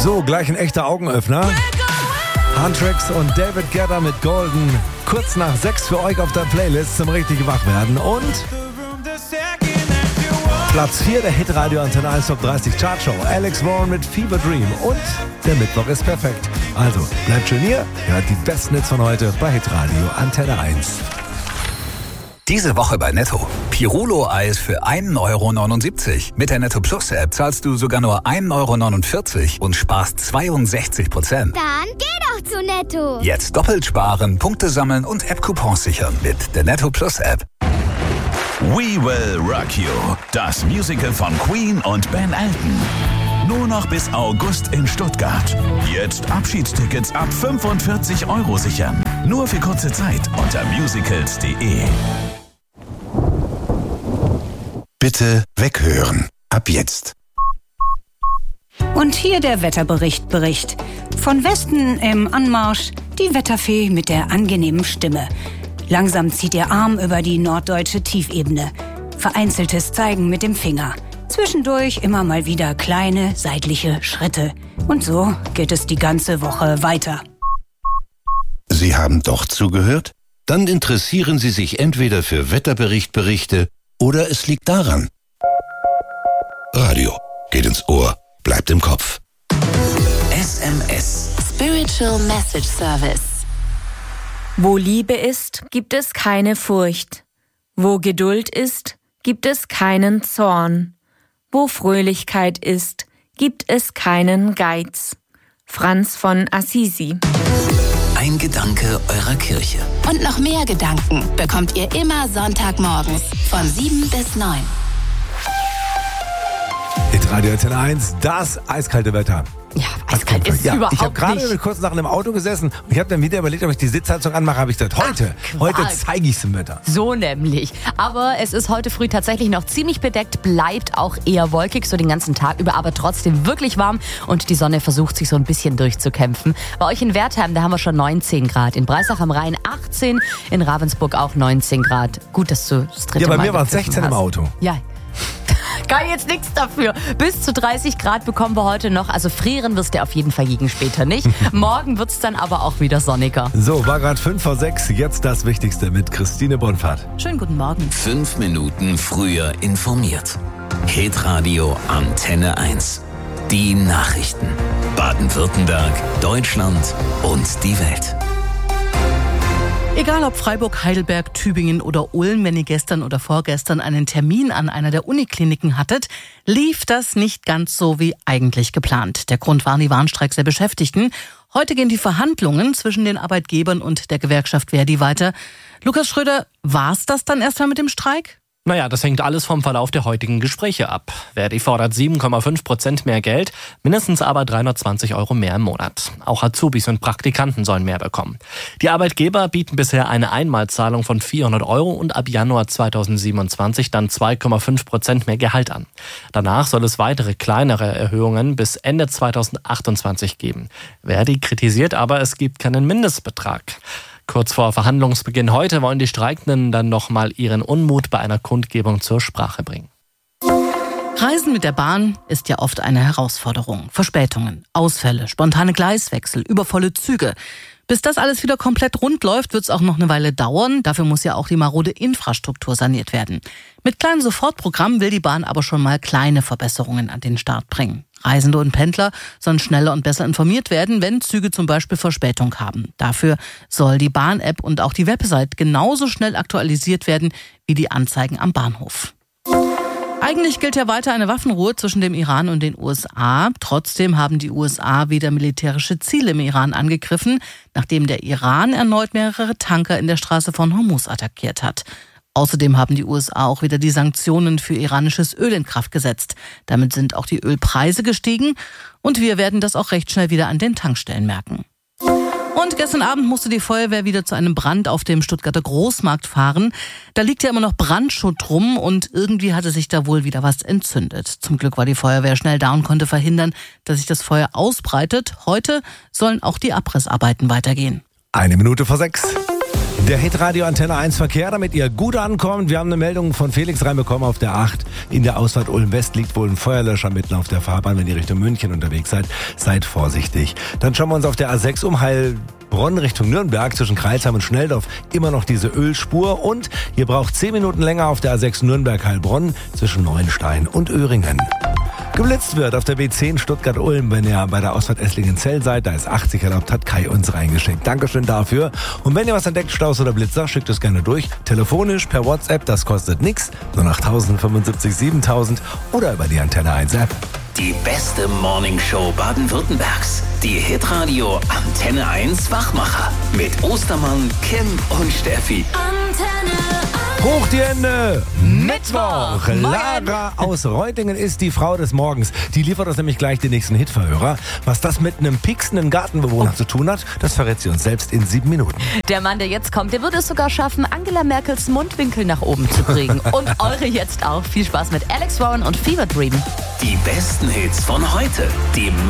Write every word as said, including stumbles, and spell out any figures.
So, gleich ein echter Augenöffner. Huntrix und David Guetta mit Golden. Kurz nach sechs für euch auf der Playlist zum richtig Wachwerden. Und Platz vier der Hitradio Antenne eins Top dreißig Chartshow. Alex Warren mit Fever Dream. Und der Mittwoch ist perfekt. Also, bleibt schön hier. Hört die besten Hits von heute bei Hitradio Antenne eins. Diese Woche bei Netto. Pirulo-Eis für ein Euro neunundsiebzig. Mit der Netto Plus App zahlst du sogar nur ein Euro neunundvierzig und sparst zweiundsechzig Prozent. Dann geh doch zu Netto. Jetzt doppelt sparen, Punkte sammeln und App-Coupons sichern mit der Netto Plus App. We Will Rock You. Das Musical von Queen und Ben Elton. Nur noch bis August in Stuttgart. Jetzt Abschiedstickets ab fünfundvierzig Euro sichern. Nur für kurze Zeit unter musicals punkt de. Bitte weghören. Ab jetzt. Und hier der Wetterbericht Bericht. Von Westen im Anmarsch die Wetterfee mit der angenehmen Stimme. Langsam zieht ihr Arm über die norddeutsche Tiefebene. Vereinzeltes Zeigen mit dem Finger. Zwischendurch immer mal wieder kleine seitliche Schritte. Und so geht es die ganze Woche weiter. Sie haben doch zugehört? Dann interessieren Sie sich entweder für Wetterberichtberichte oder es liegt daran. Radio geht ins Ohr, bleibt im Kopf. S M S. Spiritual Message Service. Wo Liebe ist, gibt es keine Furcht. Wo Geduld ist, gibt es keinen Zorn. Wo Fröhlichkeit ist, gibt es keinen Geiz. Franz von Assisi. Ein Gedanke eurer Kirche. Und noch mehr Gedanken bekommt ihr immer Sonntagmorgens von sieben bis neun. Hitradio Antenne eins, das eiskalte Wetter. Ja, eiskalt ist ja, überhaupt ich habe gerade nicht. kurz nach einem Auto gesessen und ich habe dann wieder überlegt, ob ich die Sitzheizung anmache. Habe ich gesagt, heute, Ach, heute zeige ich es im Wetter. So nämlich. Aber es ist heute früh tatsächlich noch ziemlich bedeckt, bleibt auch eher wolkig, so den ganzen Tag über, aber trotzdem wirklich warm und die Sonne versucht sich so ein bisschen durchzukämpfen. Bei euch in Wertheim, da haben wir schon neunzehn Grad, in Breisach am Rhein achtzehn, in Ravensburg auch neunzehn Grad. Gut, dass du das dritte Ja, bei Mal mir waren es gepfiffen sechzehn im hast. Auto. Ja. Kann jetzt nichts dafür. Bis zu dreißig Grad bekommen wir heute noch. Also frieren wirst du auf jeden Fall gegen später nicht. Morgen wird's dann aber auch wieder sonniger. So, war gerade fünf vor sechs. Jetzt das Wichtigste mit Christine Bonfahrt. Schönen guten Morgen. Fünf Minuten früher informiert. Hitradio Antenne eins. Die Nachrichten. Baden-Württemberg, Deutschland und die Welt. Egal ob Freiburg, Heidelberg, Tübingen oder Ulm, wenn ihr gestern oder vorgestern einen Termin an einer der Unikliniken hattet, lief das nicht ganz so wie eigentlich geplant. Der Grund waren die Warnstreiks der Beschäftigten. Heute gehen die Verhandlungen zwischen den Arbeitgebern und der Gewerkschaft Verdi weiter. Lukas Schröder, war's das dann erstmal mit dem Streik? Naja, das hängt alles vom Verlauf der heutigen Gespräche ab. Verdi fordert sieben Komma fünf Prozent mehr Geld, mindestens aber dreihundertzwanzig Euro mehr im Monat. Auch Azubis und Praktikanten sollen mehr bekommen. Die Arbeitgeber bieten bisher eine Einmalzahlung von vierhundert Euro und ab Januar zweitausendsiebenundzwanzig dann zwei Komma fünf Prozent mehr Gehalt an. Danach soll es weitere kleinere Erhöhungen bis Ende zweitausendachtundzwanzig geben. Verdi kritisiert aber, es gibt keinen Mindestbetrag. Kurz vor Verhandlungsbeginn heute wollen die Streikenden dann nochmal ihren Unmut bei einer Kundgebung zur Sprache bringen. Reisen mit der Bahn ist ja oft eine Herausforderung. Verspätungen, Ausfälle, spontane Gleiswechsel, übervolle Züge. Bis das alles wieder komplett rund läuft, wird es auch noch eine Weile dauern. Dafür muss ja auch die marode Infrastruktur saniert werden. Mit kleinen Sofortprogrammen will die Bahn aber schon mal kleine Verbesserungen an den Start bringen. Reisende und Pendler sollen schneller und besser informiert werden, wenn Züge zum Beispiel Verspätung haben. Dafür soll die Bahn-App und auch die Website genauso schnell aktualisiert werden wie die Anzeigen am Bahnhof. Eigentlich gilt ja weiter eine Waffenruhe zwischen dem Iran und den U S A. Trotzdem haben die U S A wieder militärische Ziele im Iran angegriffen, nachdem der Iran erneut mehrere Tanker in der Straße von Hormuz attackiert hat. Außerdem haben die U S A auch wieder die Sanktionen für iranisches Öl in Kraft gesetzt. Damit sind auch die Ölpreise gestiegen und wir werden das auch recht schnell wieder an den Tankstellen merken. Und gestern Abend musste die Feuerwehr wieder zu einem Brand auf dem Stuttgarter Großmarkt fahren. Da liegt ja immer noch Brandschutt rum und irgendwie hatte sich da wohl wieder was entzündet. Zum Glück war die Feuerwehr schnell da und konnte verhindern, dass sich das Feuer ausbreitet. Heute sollen auch die Abrissarbeiten weitergehen. Eine Minute vor sechs. Der Hitradio Antenne eins Verkehr, damit ihr gut ankommt. Wir haben eine Meldung von Felix reinbekommen auf der acht. In der Ausfahrt Ulm-West liegt wohl ein Feuerlöscher mitten auf der Fahrbahn. Wenn ihr Richtung München unterwegs seid, seid vorsichtig. Dann schauen wir uns auf der A sechs um, Heilbronn Richtung Nürnberg zwischen Kreilsheim und Schnelldorf immer noch diese Ölspur. Und ihr braucht zehn Minuten länger auf der A sechs Nürnberg-Heilbronn zwischen Neuenstein und Öhringen. Geblitzt wird auf der B zehn Stuttgart-Ulm, wenn ihr bei der Ausfahrt Esslingen-Zell seid. Da ist achtzig erlaubt, hat Kai uns reingeschickt. Dankeschön dafür. Und wenn ihr was entdeckt, Staus oder Blitzer, schickt es gerne durch. Telefonisch, per WhatsApp, das kostet nichts. Nur nach tausendfünfundsiebzig, siebentausend oder über die Antenne eins App. Die beste Morningshow Baden-Württembergs. Die Hitradio Antenne eins Wachmacher. Mit Ostermann, Kim und Steffi. Antenne Hoch die Hände! Mittwoch! Lara aus Reutingen ist die Frau des Morgens. Die liefert uns nämlich gleich den nächsten Hitverhörer. Was das mit einem pieksenden Gartenbewohner oh. zu tun hat, das verrät sie uns selbst in sieben Minuten. Der Mann, der jetzt kommt, der wird es sogar schaffen, Angela Merkels Mundwinkel nach oben zu kriegen. Und eure jetzt auch. Viel Spaß mit Alex Warren und Fever Dream. Die besten Hits von heute. Die